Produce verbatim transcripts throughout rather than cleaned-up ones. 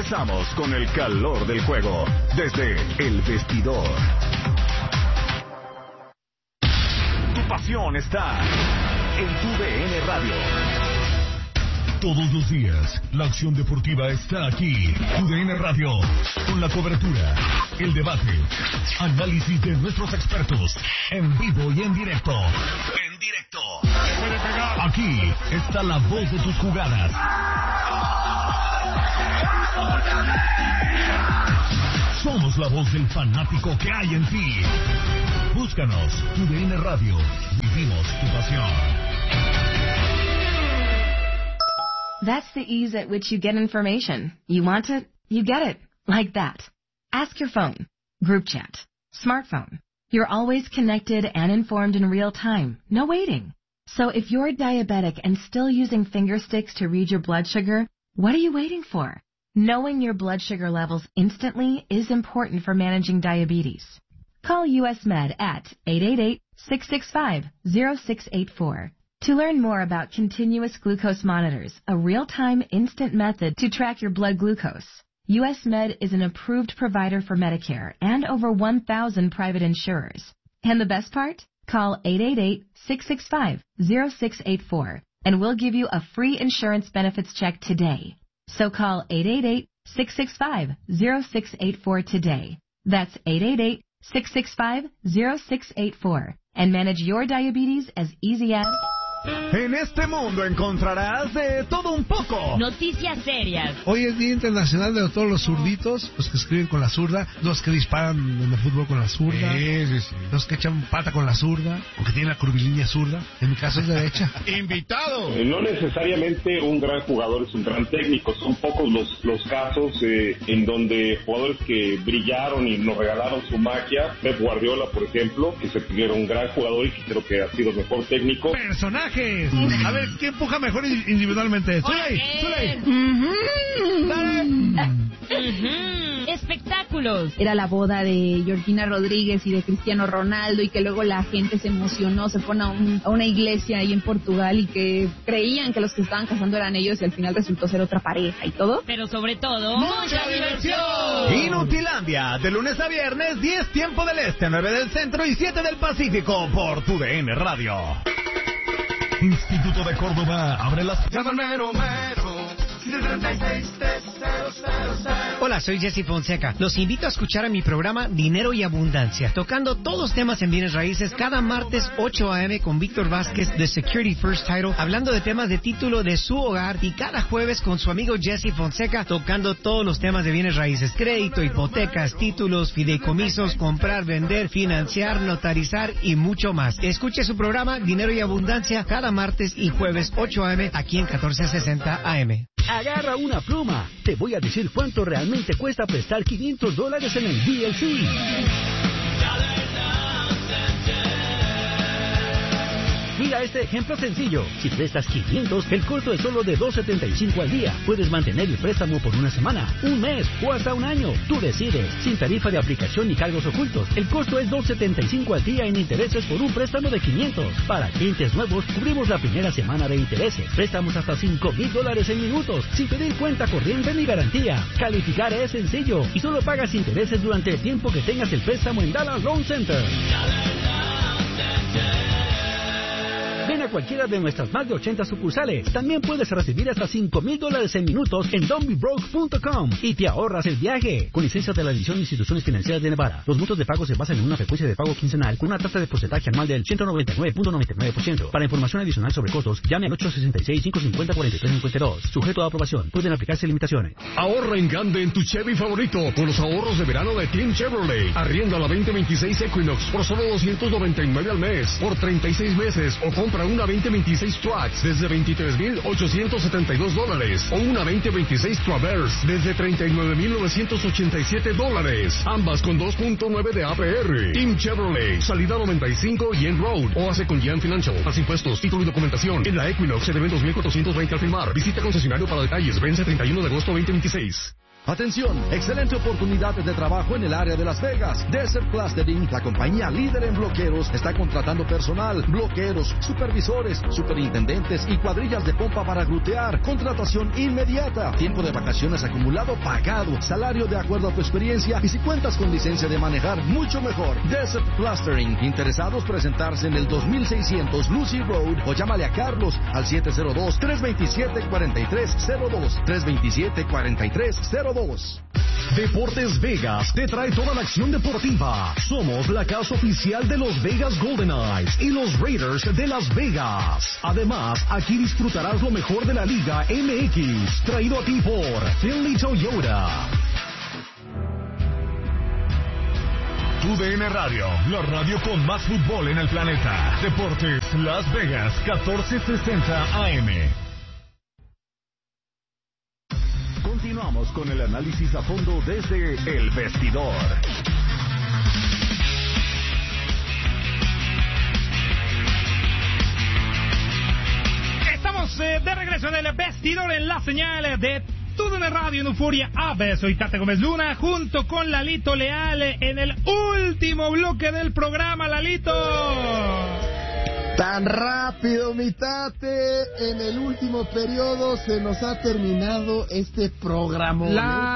Regresamos con el calor del juego desde el vestidor. Tu pasión está en tu D N Radio. Todos los días, la acción deportiva está aquí. Tu D N Radio, con la cobertura, el debate, análisis de nuestros expertos, en vivo y en directo. En directo. Aquí está la voz de tus jugadas. Somos la voz del fanático que hay en ti. Búscanos, Tu D N Radio. Vivimos tu pasión. That's the ease at which you get information. You want it, you get it. Like that. Ask your phone. Group chat. Smartphone. You're always connected and informed in real time. No waiting. So if you're diabetic and still using finger sticks to read your blood sugar, what are you waiting for? Knowing your blood sugar levels instantly is important for managing diabetes. Call U S Med at eight eight eight, six six five, zero six eight four. To learn more about continuous glucose monitors, a real-time instant method to track your blood glucose, U S Med is an approved provider for Medicare and over one thousand private insurers. And the best part? Call eight eight eight, six six five, zero six eight four and we'll give you a free insurance benefits check today. So call eight eight eight, six six five, zero six eight four today. That's eight eight eight, six six five, zero six eight four and manage your diabetes as easy as... En este mundo encontrarás de todo un poco. Noticias serias. Hoy es Día Internacional de todos los zurditos, los que escriben con la zurda, los que disparan en el fútbol con la zurda, sí, sí, sí. los que echan pata con la zurda, o que tienen la curvilínea zurda. En mi caso es derecha. ¡Invitado! Eh, no necesariamente un gran jugador es un gran técnico. Son pocos los, los casos eh, en donde jugadores que brillaron y nos regalaron su magia. Pep Guardiola, por ejemplo, que se pidiera un gran jugador y que creo que ha sido el mejor técnico. Personaje. A ver, ¿quién empuja mejor individualmente? ¡Zuley! ¡Zuley! Uh-huh. ¡Dale! Uh-huh. Espectáculos. Era la boda de Georgina Rodríguez y de Cristiano Ronaldo y que luego la gente se emocionó, se fueron a, un, a una iglesia ahí en Portugal y que creían que los que estaban casando eran ellos y al final resultó ser otra pareja y todo. Pero sobre todo, ¡mucha diversión! Inutilandia, de lunes a viernes, diez tiempo del este, nueve del centro y siete del Pacífico por Tu D N Radio. Instituto de Córdoba abre las... Hola, soy Jesse Fonseca. Los invito a escuchar a mi programa Dinero y Abundancia, tocando todos los temas en bienes raíces cada martes ocho a eme con Víctor Vázquez de Security First Title, hablando de temas de título de su hogar, y cada jueves con su amigo Jesse Fonseca tocando todos los temas de bienes raíces: crédito, hipotecas, títulos, fideicomisos, comprar, vender, financiar, notarizar y mucho más. Escuche su programa Dinero y Abundancia cada martes y jueves ocho a eme aquí en catorce sesenta A M. Agarra una pluma. Te voy a decir cuánto realmente cuesta prestar quinientos dólares en el D L C. Mira este ejemplo sencillo. Si prestas quinientos, el costo es solo de dos setenta y cinco al día. Puedes mantener el préstamo por una semana, un mes o hasta un año. Tú decides. Sin tarifa de aplicación ni cargos ocultos. El costo es dos setenta y cinco al día en intereses por un préstamo de quinientos. Para clientes nuevos, cubrimos la primera semana de intereses. Préstamos hasta cinco mil dólares en minutos, sin pedir cuenta corriente ni garantía. Calificar es sencillo y solo pagas intereses durante el tiempo que tengas el préstamo en Dallas Loan Center. Ven a cualquiera de nuestras más de ochenta sucursales. También puedes recibir hasta cinco mil dólares en minutos en don't be broke punto com y te ahorras el viaje. Con licencia de la División de Instituciones Financieras de Nevada. Los montos de pago se basan en una frecuencia de pago quincenal con una tasa de porcentaje anual del ciento noventa y nueve punto noventa y nueve por ciento. Para información adicional sobre costos, llame al ocho sesenta y seis, cinco cincuenta, cuarenta y tres cincuenta y dos. Sujeto a aprobación. Pueden aplicarse limitaciones. Ahorra en grande en tu Chevy favorito con los ahorros de verano de Team Chevrolet. Arrienda la veinte veintiséis Equinox por solo doscientos noventa y nueve al mes por treinta y seis meses, o compra una veinte veintiséis Trax desde veintitrés mil ochocientos setenta y dos dólares o una veinte veintiséis Traverse desde treinta y nueve mil novecientos ochenta y siete dólares, ambas con dos punto nueve de A P R. Team Chevrolet, salida noventa y cinco y en Road, o hace con Gian Financial. Más impuestos, título y documentación. En la Equinox se deben dos mil cuatrocientos veinte al firmar. Visita concesionario para detalles. Vence treinta y uno de agosto veinte veintiséis. Atención, excelente oportunidad de trabajo en el área de Las Vegas. Desert Plastering, la compañía líder en bloqueros, está contratando personal, bloqueros, supervisores, superintendentes y cuadrillas de pompa para glutear. Contratación inmediata. Tiempo de vacaciones acumulado pagado. Salario de acuerdo a tu experiencia y si cuentas con licencia de manejar, mucho mejor. Desert Plastering. Interesados presentarse en el dos mil seiscientos Lucy Road o llámale a Carlos al siete cero dos, tres dos siete, cuatro tres cero dos. tres dos siete, cuatro tres cero dos. Deportes Vegas te trae toda la acción deportiva. Somos la casa oficial de los Vegas Golden Knights y los Raiders de Las Vegas. Además, aquí disfrutarás lo mejor de la Liga M X, traído a ti por Finley Toyota. Tu D N Radio, la radio con más fútbol en el planeta. Deportes Las Vegas, catorce sesenta A M. Continuamos con el análisis a fondo desde El Vestidor. Estamos eh, de regreso en El Vestidor en la señal de Todo en el Radio en Euforia A B. Soy Tate Gómez Luna junto con Lalito Leal en el último bloque del programa. Lalito, tan rápido, mi Tate, en el último periodo se nos ha terminado este programa.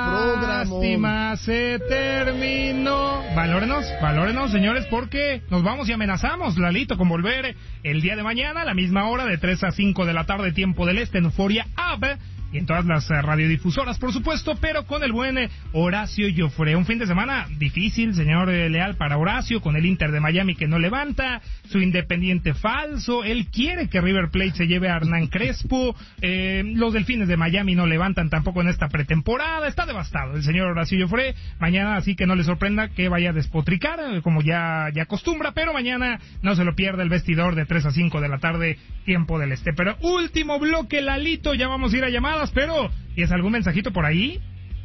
Lástima, se terminó. Valórenos, valórenos, señores, porque nos vamos y amenazamos, Lalito, con volver el día de mañana a la misma hora de tres a cinco de la tarde, tiempo del este, en Euforia A B. Y en todas las uh, radiodifusoras, por supuesto, pero con el buen eh, Horacio Joffre. Un fin de semana difícil, señor eh, Leal, para Horacio, con el Inter de Miami que no levanta, su Independiente falso, él quiere que River Plate se lleve a Hernán Crespo, eh, los Delfines de Miami no levantan tampoco en esta pretemporada, está devastado el señor Horacio Joffre. Mañana, así que no le sorprenda que vaya a despotricar, eh, como ya, ya acostumbra, pero mañana no se lo pierda El Vestidor de tres a cinco de la tarde, tiempo del este. Pero último bloque, Lalito, ya vamos a ir a llamadas. Pero, ¿y es algún mensajito por ahí?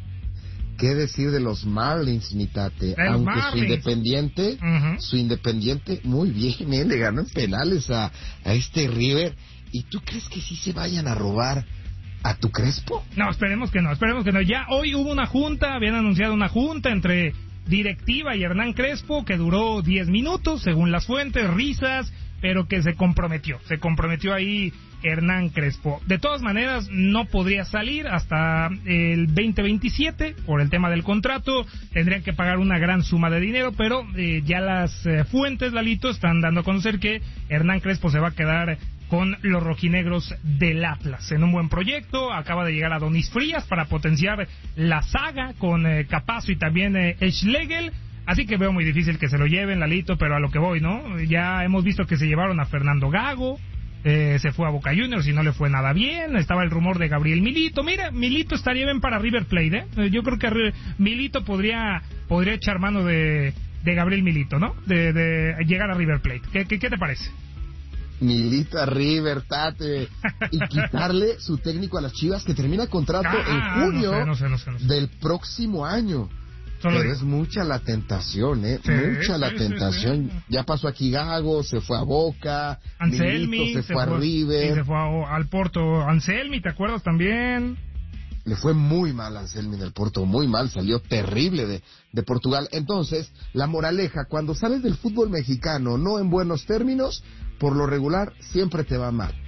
¿Qué decir de los Marlins, mi Tate? El Aunque Marlins. su Independiente, uh-huh. su Independiente, muy bien, ¿eh? Le ganó en penales a, a este River. ¿Y tú crees que sí se vayan a robar a tu Crespo? No, esperemos que no, esperemos que no. Ya hoy hubo una junta, habían anunciado una junta entre directiva y Hernán Crespo que duró diez minutos, según las fuentes, risas, pero que se comprometió, se comprometió ahí Hernán Crespo. De todas maneras, no podría salir hasta el veinte veintisiete por el tema del contrato. Tendrían que pagar una gran suma de dinero, pero eh, ya las eh, fuentes, Lalito, están dando a conocer que Hernán Crespo se va a quedar con los rojinegros del Atlas en un buen proyecto. Acaba de llegar Adonis Frías para potenciar la saga con eh, Capazo y también eh, Schlegel. Así que veo muy difícil que se lo lleven, Lalito, pero a lo que voy, ¿no? Ya hemos visto que se llevaron a Fernando Gago, eh, se fue a Boca Juniors y no le fue nada bien. Estaba el rumor de Gabriel Milito. Mira, Milito estaría bien para River Plate, ¿eh? Yo creo que Milito podría podría echar mano de, de Gabriel Milito, ¿no? De, de llegar a River Plate. ¿Qué, qué, qué te parece? Milito a River, Tate, y quitarle su técnico a las Chivas, que termina contrato ah, en junio no sé, no sé, no sé, no sé. del próximo año. Solo Pero digo. es mucha la tentación, ¿eh? Sí, mucha sí, la sí, tentación. sí. Ya pasó aquí Gago, se fue a Boca, Anselmi Milito se, se fue a River. Y se fue a, al Porto. Anselmi, ¿te acuerdas también? Le fue muy mal a Anselmi en el Porto, muy mal, salió terrible de, de Portugal. Entonces, la moraleja, cuando sales del fútbol mexicano no en buenos términos, por lo regular siempre te va mal.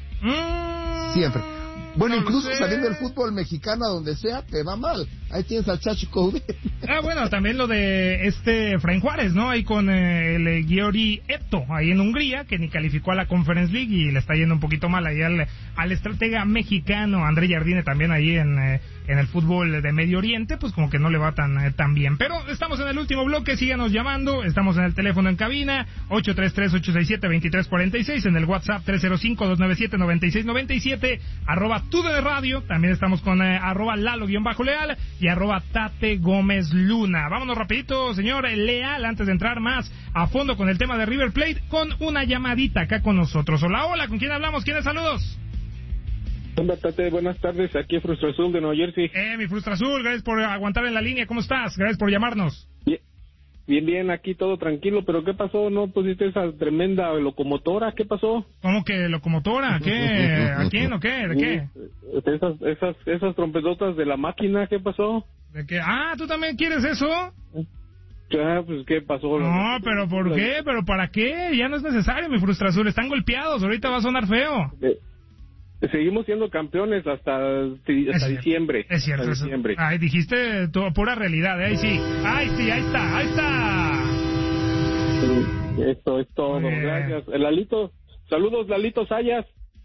Mm, siempre. Bueno, no incluso sé. saliendo del fútbol mexicano a donde sea, te va mal. Ahí tienes al Chacho Coudet. Ah, bueno, también lo de este Efraín Juárez, ¿no? Ahí con eh, el eh, Giori Epto, ahí en Hungría, que ni calificó a la Conference League y le está yendo un poquito mal ahí al, al estratega mexicano André Jardine, también ahí en, eh, en el fútbol de Medio Oriente, pues como que no le va tan, eh, tan bien. Pero estamos en el último bloque, síganos llamando, estamos en el teléfono en cabina, ocho tres tres, ocho seis siete, dos tres cuatro seis, en el WhatsApp tres cero cinco, dos nueve siete, nueve seis nueve siete, arroba tu de radio, también estamos con eh, arroba Lalo-Leal y arroba Tate Gómez Luna. Vámonos rapidito, señor Leal, antes de entrar más a fondo con el tema de River Plate, con una llamadita acá con nosotros. Hola, hola, ¿con quién hablamos? ¿Quiénes saludos? Hola, Tate, buenas tardes, aquí es Frustra Azul de Nueva Jersey. Eh, mi Frustra Azul, gracias por aguantar en la línea, ¿cómo estás? Gracias por llamarnos. Bien, bien, bien, aquí todo tranquilo, pero ¿qué pasó? ¿No pusiste esa tremenda locomotora? ¿Qué pasó? ¿Cómo que locomotora? ¿Qué? ¿A quién o qué? ¿De qué? Esas, esas, esas trompetotas de la máquina, ¿qué pasó? ¿De qué? Ah, ¿tú también quieres eso? Ya, pues, ¿qué pasó? No, pero ¿por qué? ¿Pero para qué? Ya no es necesario, mi Frustra Azul. Están golpeados, ahorita va a sonar feo. Eh, seguimos siendo campeones hasta, hasta es diciembre. Es cierto. Hasta Eso. diciembre. Ay, dijiste tu, pura realidad, ¿eh? Ahí sí. Ay, sí, ahí está, ahí está. Sí, esto es todo, gracias. El Lalito, saludos, Lalito Sayas.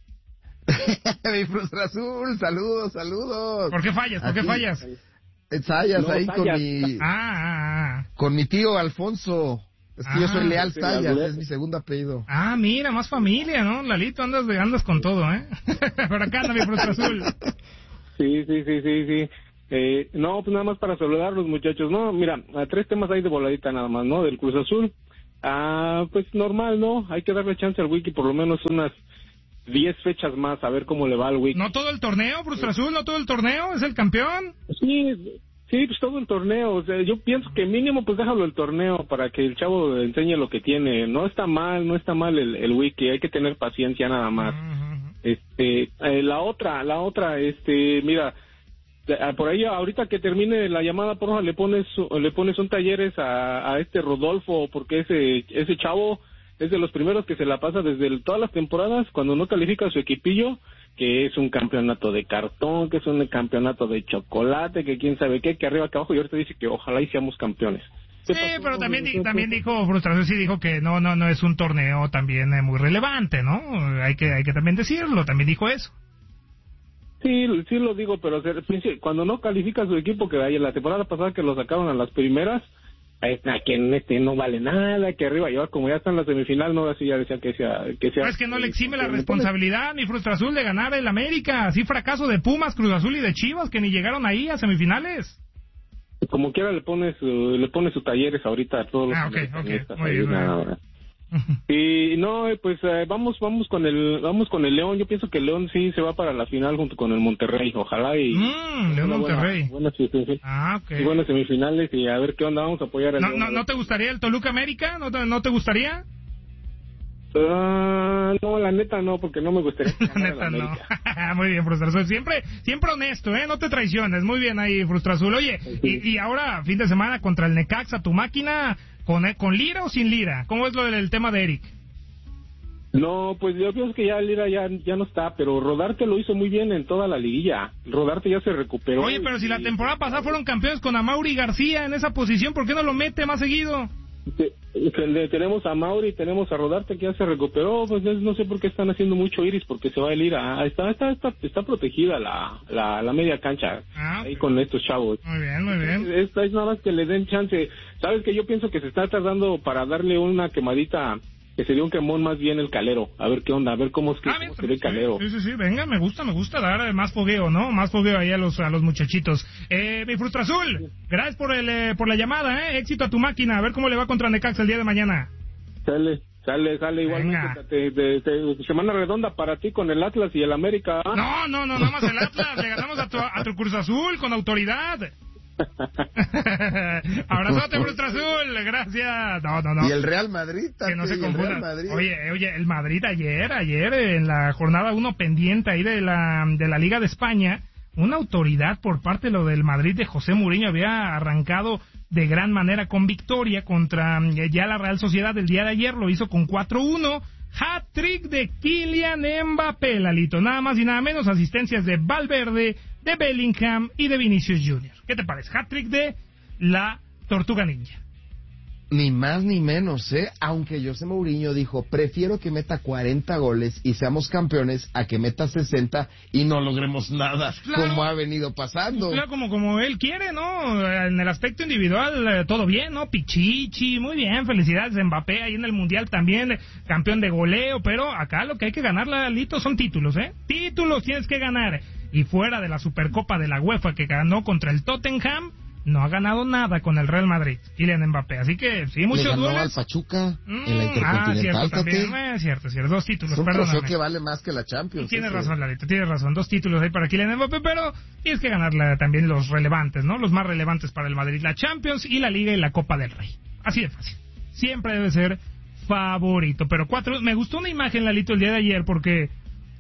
Mi Frustra Azul, saludos, saludos. ¿Por qué fallas? ¿Por qué Aquí. fallas? Sayas, No, ahí Sayas. con mi... Ah, ah, ah. Con mi tío Alfonso. Es que Ah, yo soy Leal sí, Sayas, la- es mi segundo apellido. Ah, mira, más familia, ¿no? Lalito, andas, de- andas con todo, ¿eh? Pero acá anda mi Frustra Azul. Sí, sí, sí, sí, sí. Eh, no, pues nada más para saludar a los muchachos. No, mira, a tres temas ahí de voladita nada más, ¿no? Del Cruz Azul. Ah, pues normal, ¿no? Hay que darle chance al Wiki por lo menos unas diez fechas más, a ver cómo le va al Wiki. ¿No todo el torneo, Frustra Azul? ¿No todo el torneo? ¿Es el campeón? Sí, sí, pues todo el torneo. O sea, yo pienso que mínimo pues déjalo el torneo para que el chavo enseñe lo que tiene. No está mal, no está mal el, el Wiki. Hay que tener paciencia nada más. Este, eh, la otra, la otra, este, mira, de- ah, por ahí ahorita que termine la llamada, porfa, le pones, le pones un talleres a, a este Rodolfo, porque ese, ese chavo es de los primeros que se la pasa desde el- todas las temporadas, cuando no califica a su equipillo, que es un campeonato de cartón, que es un campeonato de chocolate, que quién sabe qué, que arriba, que abajo, y ahorita dice que ojalá y seamos campeones. Sí, pero también, di- también dijo Frustración, sí dijo que no, no, no es un torneo también eh, muy relevante, ¿no? Hay que, hay que también decirlo, también dijo eso. Sí, sí lo digo, pero se- cuando no califica su equipo, que ahí en la temporada pasada que lo sacaron a las primeras, ahí está, que en este no vale nada, que arriba, y ahora como ya está en la semifinal, no, así ya decía que sea... Que sea Pero es que no le exime la que- responsabilidad ni Frustración de ganar el América, así fracaso de Pumas, Cruz Azul y de Chivas que ni llegaron ahí a semifinales. Como quiera le pone su, le pone sus talleres ahorita a todos los Ah, ok, americanistas ok, muy ahí, bien, muy nada bien. más. Y no, eh, pues eh, vamos vamos con el vamos con el León. Yo pienso que el León sí se va para la final junto con el Monterrey. Ojalá y Mm, León una buena- Monterrey. buenas, semifinales, Ah, ok. y buenas semifinales y a ver qué onda, vamos a apoyar al ¿No, León. no, ¿No te gustaría el Toluca América? ¿No te, no te gustaría? Ah, no, la neta no, porque no me gustaría. La neta no. Muy bien, Frustración. Siempre, siempre honesto, ¿eh? No te traiciones. Muy bien ahí, Frustración. Oye, y, y ahora, fin de semana contra el Necaxa, tu máquina, ¿con, con Lira o sin Lira? ¿Cómo es lo del tema de Eric? No, pues yo pienso que ya Lira ya, ya no está, pero Rodarte lo hizo muy bien en toda la liguilla. Rodarte ya se recuperó. Oye, pero si la temporada pasada fueron campeones con Amauri García en esa posición, ¿por qué no lo mete más seguido? Te- te- tenemos a Mauri, tenemos a Rodarte que ya se recuperó, pues no no sé por qué están haciendo mucho Iris, porque se va el Lira. Ah, está, está, está, está protegida la, la, la media cancha ahí con estos chavos. Muy bien, muy bien. Es, es nada más que le den chance. Sabes que yo pienso que se está tardando para darle una quemadita, que sería un quemón más bien el Calero. A ver qué onda, a ver cómo es que cómo se ve el Calero. Sí, sí, sí, venga, me gusta, me gusta dar más fogueo, ¿no? Más fogueo ahí a los, a los muchachitos. Eh, mi Frustrazul, gracias por el, eh, por la llamada, ¿eh? Éxito a tu máquina, a ver cómo le va contra Necaxa el día de mañana. Sale, sale, sale igualmente. Te- te- te- semana redonda para ti con el Atlas y el América. ¿ah? No, no, no, nada más el Atlas, le ganamos a tu, a tu Cruz Azul con autoridad. Abrazote, Frustrazul, gracias. No, no, no. Y el Real Madrid Que no también, se y el confunda. Real Madrid. Oye, oye, el Madrid ayer, ayer en la jornada uno pendiente ahí de la, de la Liga de España, una autoridad por parte de lo del Madrid de José Mourinho había arrancado de gran manera con victoria contra eh, ya la Real Sociedad el día de ayer, lo hizo con cuatro uno. Hat-trick de Kylian Mbappé, Lalito, nada más y nada menos, asistencias de Valverde, de Bellingham y de Vinicius Junior ¿Qué te parece? Hat-trick de la Tortuga Ninja. Ni más ni menos, ¿eh? Aunque José Mourinho dijo, prefiero que meta cuarenta goles y seamos campeones a que meta sesenta y no logremos nada, Claro. como ha venido pasando. Claro, como, como él quiere, ¿no? En el aspecto individual, eh, todo bien, ¿no? Pichichi, muy bien, felicidades a Mbappé ahí en el Mundial también, eh, campeón de goleo, pero acá lo que hay que ganar, Lalito, son títulos, ¿eh? Títulos tienes que ganar. Y fuera de la Supercopa de la UEFA que ganó contra el Tottenham, no ha ganado nada con el Real Madrid, Kylian Mbappé. Así que, sí, Le muchos ganó al duelos. Pachuca Mm, en la ah, Intercontinental, cierto, también, Tate. eh, cierto, cierto, dos títulos, Es un trofeo perdóname. que vale más que la Champions. Tienes ese. razón, Lalito, tienes razón. Dos títulos ahí para Kylian Mbappé, pero tienes que ganarla también los relevantes, ¿no? Los más relevantes para el Madrid, la Champions y la Liga y la Copa del Rey. Así de fácil. Siempre debe ser favorito. Pero cuatro, me gustó una imagen, Lalito, el día de ayer porque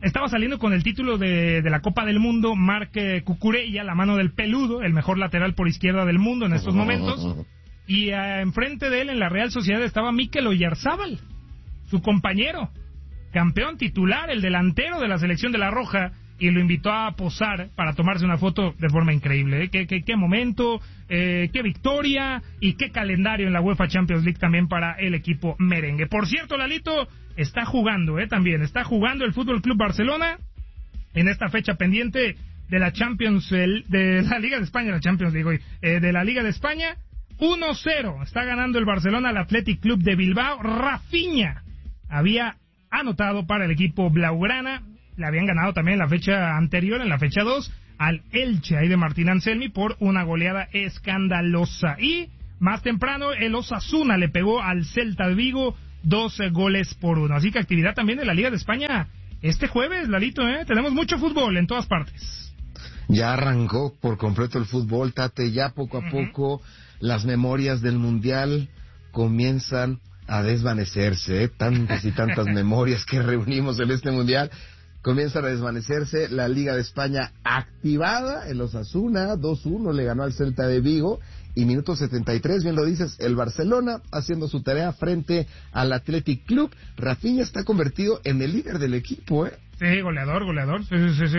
estaba saliendo con el título de, de la Copa del Mundo Marc Cucurella, la mano del peludo, el mejor lateral por izquierda del mundo en estos momentos. Y uh, enfrente de él en la Real Sociedad estaba Mikel Oyarzábal, su compañero, campeón titular, el delantero de la selección de La Roja, y lo invitó a posar para tomarse una foto de forma increíble. ¿eh? ¿Qué, qué, qué momento, eh, qué victoria y qué calendario en la UEFA Champions League también para el equipo merengue. Por cierto, Lalito está jugando, ¿eh? también está jugando el Fútbol Club Barcelona en esta fecha pendiente de la Champions, de la Liga de España, la Champions League hoy, eh, de la Liga de España. uno cero está ganando el Barcelona al Athletic Club de Bilbao. Rafinha había anotado para el equipo blaugrana. Le habían ganado también en la fecha anterior, en la fecha dos, al Elche ahí de Martín Anselmi por una goleada escandalosa. Y más temprano el Osasuna le pegó al Celta de Vigo dos goles por uno. Así que actividad también de la Liga de España este jueves, Lalito, ¿eh? Tenemos mucho fútbol en todas partes. Ya arrancó por completo el fútbol, Tate, ya poco a uh-huh. poco las memorias del Mundial comienzan a desvanecerse, ¿eh? Tantas y tantas memorias que reunimos en este Mundial comienzan a desvanecerse. La Liga de España activada, el Osasuna dos uno le ganó al Celta de Vigo, y minuto setenta y tres, bien lo dices, el Barcelona haciendo su tarea frente al Athletic Club. Rafinha está convertido en el líder del equipo, ¿eh? Sí, goleador, goleador, sí, sí, sí, sí.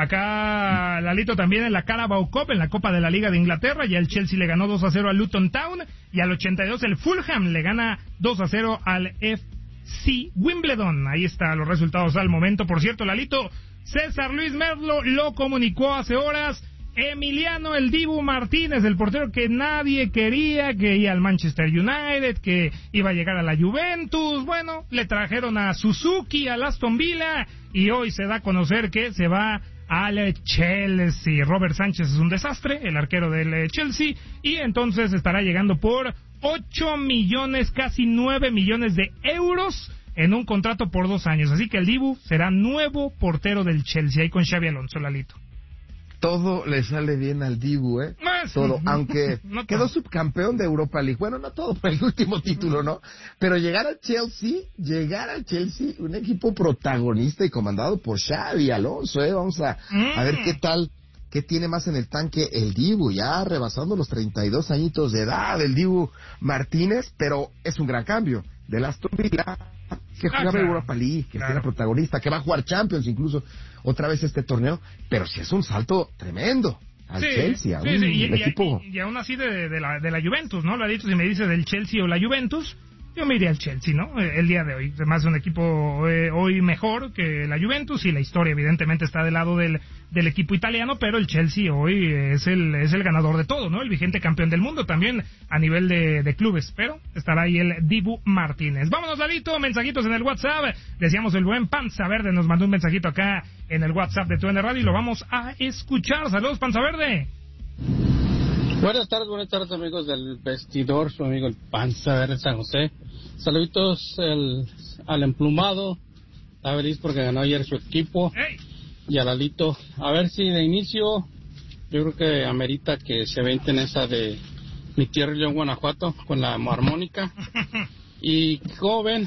Acá, Lalito, también en la Carabao Cup, en la Copa de la Liga de Inglaterra, ya el Chelsea le ganó dos a cero al Luton Town, y al ochenta y dos el Fulham le gana dos a cero al F C Wimbledon. Ahí están los resultados al momento. Por cierto, Lalito, César Luis Merlo lo comunicó hace horas. Emiliano el Dibu Martínez, el portero que nadie quería, que iba al Manchester United, que iba a llegar a la Juventus, bueno, le trajeron a Suzuki, al Aston Villa, y hoy se da a conocer que se va al Chelsea. Robert Sánchez es un desastre, el arquero del Chelsea, y entonces estará llegando por ocho millones, casi nueve millones de euros en un contrato por dos años. Así que el Dibu será nuevo portero del Chelsea, ahí con Xabi Alonso, Lalito. Todo le sale bien al Dibu, ¿eh? Pues, todo, aunque no quedó subcampeón de Europa League. Bueno, no todo por el último título, ¿no? Pero llegar al Chelsea, llegar al Chelsea, un equipo protagonista y comandado por Xabi Alonso, ¿eh? Vamos a, mm. a ver qué tal, qué tiene más en el tanque el Dibu, ya rebasando los treinta y dos añitos de edad, el Dibu Martínez, pero es un gran cambio del Aston Villa, que jugaba ah, claro. Europa League, que claro. era protagonista, que va a jugar Champions incluso otra vez este torneo, pero sí es un salto tremendo al sí, Chelsea, a sí, un sí, y, equipo. Y, y, y aún así de, de, la, de la Juventus, ¿no? Lo ha dicho, si me dice del Chelsea o la Juventus, yo me iría al Chelsea, ¿no? El día de hoy. Además, un equipo eh, hoy mejor que la Juventus, y la historia evidentemente está del lado del, del equipo italiano, pero el Chelsea hoy es el es el ganador de todo, ¿no? El vigente campeón del mundo también a nivel de, de clubes, pero estará ahí el Dibu Martínez. Vámonos, Lalito, mensajitos en el WhatsApp. Decíamos, el buen Panza Verde nos mandó un mensajito acá en el WhatsApp de Tu N Radio y lo vamos a escuchar. Saludos, Panza Verde. Buenas tardes, buenas tardes, amigos del vestidor, su amigo el Panza Verde San José. Saluditos el, al emplumado, está feliz porque ganó ayer su equipo. Hey. Y a Lalito, a ver si de inicio, yo creo que amerita que se venten esa de mi tierra León, Guanajuato, con la armónica. Y como ven,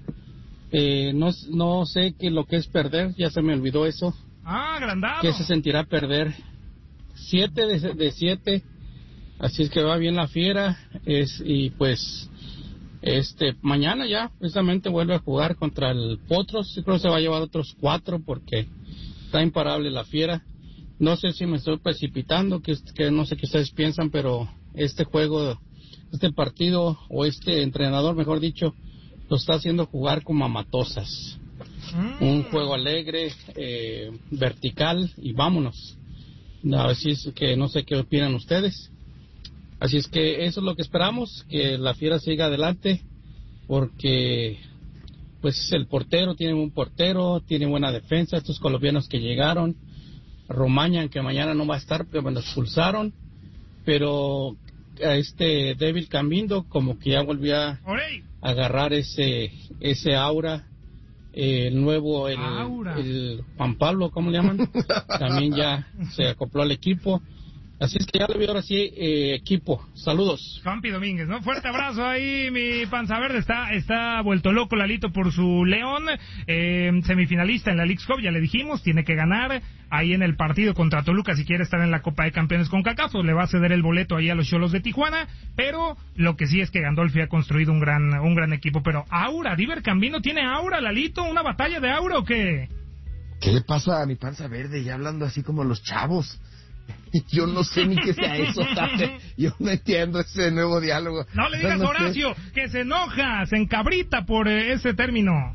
eh, no, no sé qué lo que es perder, ya se me olvidó eso. Ah, agrandado. ¿Qué se sentirá perder? Siete de, de siete. Así es que va bien la fiera, es y pues este mañana ya precisamente vuelve a jugar contra el Potros. Yo creo que se va a llevar otros cuatro porque está imparable la fiera. No sé si me estoy precipitando, que, que no sé qué ustedes piensan, pero este juego, este partido o este entrenador, mejor dicho, lo está haciendo jugar como a matosas. Mm. Un juego alegre, eh, vertical y vámonos. Así es que no sé qué opinan ustedes. Así es que eso es lo que esperamos, que la fiera siga adelante, porque pues el portero, tiene un portero, tiene buena defensa, estos colombianos que llegaron, Romaña, que mañana no va a estar porque me lo expulsaron, pero a este Débil Cambindo como que ya volvió a agarrar ese ese aura, eh, el nuevo, el, el Juan Pablo, ¿cómo le llaman? También ya se acopló al equipo. Así es que ya le veo ahora sí eh, equipo. Saludos. Campi Domínguez, ¿no? Fuerte abrazo ahí, mi panza verde. Está está vuelto loco Lalito por su León. Eh, semifinalista en la Leagues Cup, ya le dijimos, tiene que ganar ahí en el partido contra Toluca si quiere estar en la Copa de Campeones con CONCACAF. Le va a ceder el boleto ahí a los Xolos de Tijuana. Pero lo que sí es que Gandolfi ha construido un gran un gran equipo. Pero Aura, Diver Cambino tiene Aura, Lalito. ¿Una batalla de Aura o qué? ¿Qué le pasa a mi panza verde? Ya hablando así como los chavos. Yo no sé ni qué sea eso, ¿sabes? Yo no entiendo ese nuevo diálogo. No le digas, no Horacio, sé. Que se enoja, se encabrita por eh, ese término.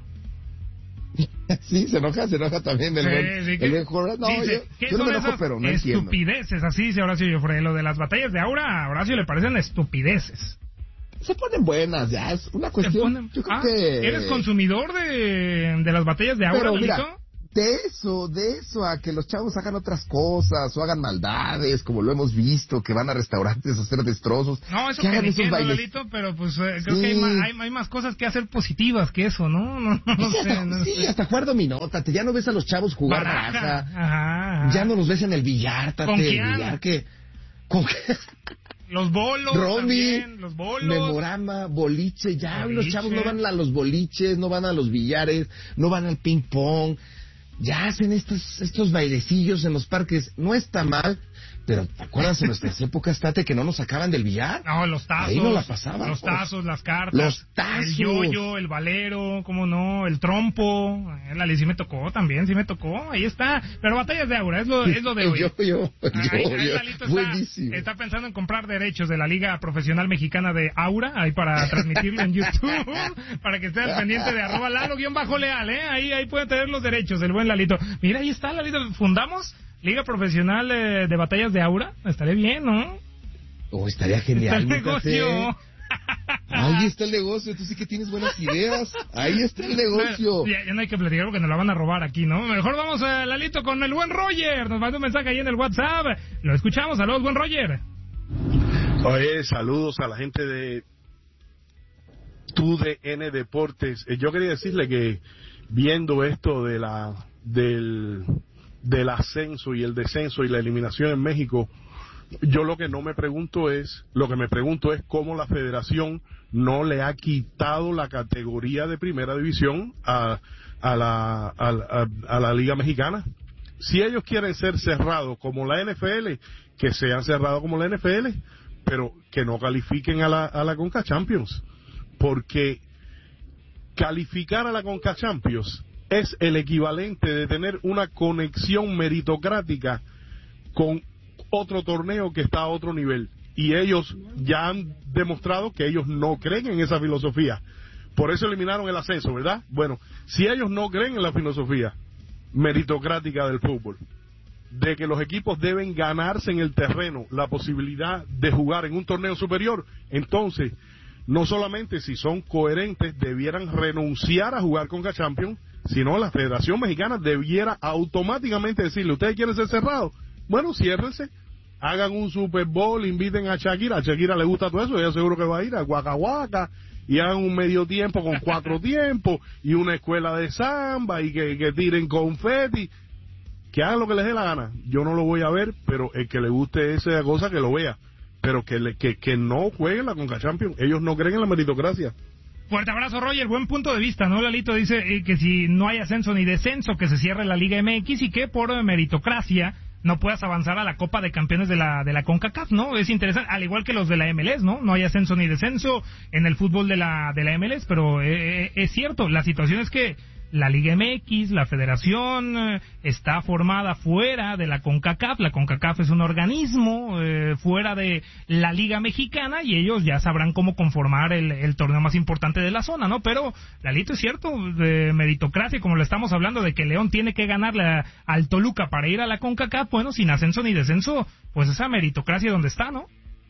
Sí, se enoja, se enoja también del sí, buen, sí, el buen Horacio. No, dice, yo, yo no me enojo, pero no entiendo. Estupideces, así dice Horacio Joffre. Lo de las batallas de Aura, a Horacio le parecen estupideces. Se ponen buenas, ya, es una cuestión. Ponen... Yo creo ah, que... ¿Eres consumidor de, de las batallas de Aura, pero, mira, Lalito? De eso, de eso, a que los chavos hagan otras cosas o hagan maldades, como lo hemos visto, que van a restaurantes a hacer destrozos. No, eso que que hagan esos entiendo, bailes. Lalito, pero pues eh, creo sí. que hay, ma- hay, hay más cosas que hacer positivas que eso, ¿no? No, no, no sí, sé, hasta, no sí sé. hasta jugar dominó, tate, ya no ves a los chavos jugar Baraja. baraja. Ajá, ajá. Ya no los ves en el billar, tate, ¿Con el quién? billar que... ¿Con qué? Los bolos Romy, también, los bolos. Memorama, boliche, ya Boliche. los chavos no van a los boliches, no van a los billares, no van al ping pong, ya hacen estos estos bailecillos en los parques, no está mal, pero ¿te acuerdas en nuestras épocas, Tate, que no nos sacaban del billar? No, los tazos. Ahí no la pasaban. Los tazos, las cartas. Los tazos. El yoyo, el valero, cómo no, el trompo. El Ali sí me tocó también, sí me tocó. Ahí está. Pero batallas de Aura, es lo, es lo de hoy. yo, yo, ahí, yo, ahí yo. Lalito Buenísimo. está, está pensando en comprar derechos de la Liga Profesional Mexicana de Aura, ahí para transmitirlo en YouTube, para que esté al pendiente de arroba Lalo-Leal, ¿eh? Ahí, ahí pueden tener los derechos, el buen Lalito. Mira, ahí está, Lalito. Fundamos Liga Profesional eh, de Batallas de Aura. Estaría bien, ¿no? Oh, estaría genial. Está el negocio. Ahí está el negocio. Tú sí que tienes buenas ideas. Ahí está el negocio. Ya, ya no hay que platicar porque nos la van a robar aquí, ¿no? Mejor vamos, a Lalito, con el buen Roger. Nos manda un mensaje ahí en el WhatsApp. Lo escuchamos. Saludos, buen Roger. Oye, saludos a la gente de T D N Deportes. Eh, yo quería decirle que viendo esto de la del del ascenso y el descenso y la eliminación en México, yo lo que no me pregunto es, lo que me pregunto es cómo la federación no le ha quitado la categoría de primera división a, a, la, a, a, a la Liga Mexicana. Si ellos quieren ser cerrados como la N F L, que sean cerrados como la N F L, pero que no califiquen a la, a la Conca Champions, porque calificar a la Conca Champions es el equivalente de tener una conexión meritocrática con otro torneo que está a otro nivel. Y ellos ya han demostrado que ellos no creen en esa filosofía. Por eso eliminaron el ascenso, ¿verdad? Bueno, si ellos no creen en la filosofía meritocrática del fútbol, de que los equipos deben ganarse en el terreno la posibilidad de jugar en un torneo superior, entonces, no solamente si son coherentes, debieran renunciar a jugar con Conca Champions, sino la Federación Mexicana debiera automáticamente decirle, ¿ustedes quieren ser cerrados? Bueno, ciérrense, hagan un Super Bowl, inviten a Shakira, a Shakira le gusta todo eso, ella seguro que va a ir a Waka Waka, y hagan un medio tiempo con cuatro tiempos, y una escuela de samba, y que, que tiren confeti, que hagan lo que les dé la gana. Yo no lo voy a ver, pero el que le guste esa cosa, que lo vea, pero que, le, que, que no jueguen la Conca Champions, ellos no creen en la meritocracia. Fuerte abrazo, Roger. Buen punto de vista, ¿no? Lalito dice eh, que si no hay ascenso ni descenso, que se cierre la Liga M X y que por eh, meritocracia no puedas avanzar a la Copa de Campeones de la de la CONCACAF, ¿no? Es interesante, al igual que los de la M L S, ¿no? No hay ascenso ni descenso en el fútbol de la de la M L S, pero eh, es cierto, la situación es que la Liga M X, la federación, eh, está formada fuera de la CONCACAF. La CONCACAF es un organismo eh, fuera de la Liga Mexicana y ellos ya sabrán cómo conformar el, el torneo más importante de la zona, ¿no? Pero, Lalito, es cierto, de meritocracia, como lo estamos hablando, de que León tiene que ganarle a, al Toluca para ir a la CONCACAF, bueno, sin ascenso ni descenso, pues esa meritocracia donde está, ¿no?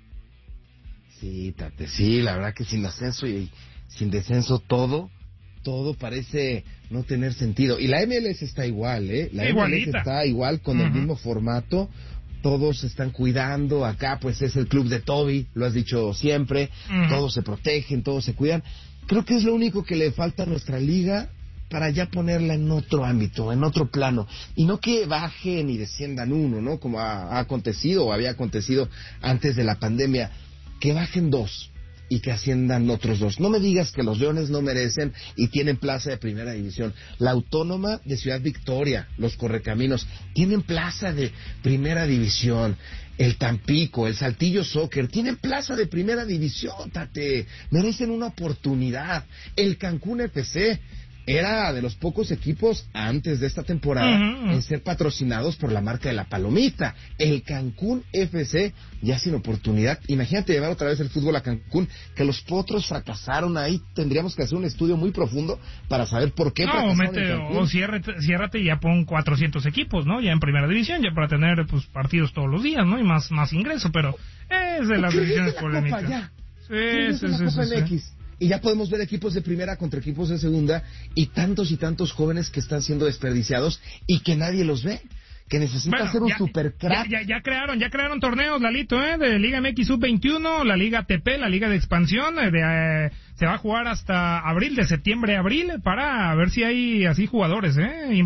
Sí, Tate, sí, la verdad que sin ascenso y sin descenso todo... todo parece no tener sentido. Y la M L S está igual, ¿eh? La Igualita. M L S está igual, con uh-huh. el mismo formato. Todos se están cuidando. Acá, pues, es el club de Toby, lo has dicho siempre. Uh-huh. Todos se protegen, todos se cuidan. Creo que es lo único que le falta a nuestra liga para ya ponerla en otro ámbito, en otro plano, y no que bajen y desciendan uno, ¿no? Como ha, ha acontecido o había acontecido antes de la pandemia, que bajen dos y que asciendan otros dos. No me digas que los Leones no merecen y tienen plaza de primera división. La Autónoma de Ciudad Victoria, los Correcaminos, tienen plaza de primera división. El Tampico, el Saltillo Soccer, tienen plaza de primera división, tate. Merecen una oportunidad. El Cancún F C era de los pocos equipos antes de esta temporada uh-huh. en ser patrocinados por la marca de la Palomita. El Cancún F C ya sin oportunidad. Imagínate llevar otra vez el fútbol a Cancún, que los Potros fracasaron ahí. Tendríamos que hacer un estudio muy profundo para saber por qué no, fracasaron mete, en Cancún. O ciérrate, ciérrate y ya pon cuatrocientos equipos, ¿no? Ya en primera división, ya para tener pues partidos todos los días, ¿no? Y más, más ingreso, pero es de las decisiones polémicas. Sí, sí, sí, sí, sí. Y ya podemos ver equipos de primera contra equipos de segunda y tantos y tantos jóvenes que están siendo desperdiciados y que nadie los ve, que necesitan bueno, ser un ya, super crack. Ya, ya, ya crearon, ya crearon torneos, Lalito, ¿eh? De Liga M X sub veintiuno, la Liga T P, la Liga de Expansión, de, eh, se va a jugar hasta abril, de septiembre a abril, para ver si hay así jugadores, ¿eh?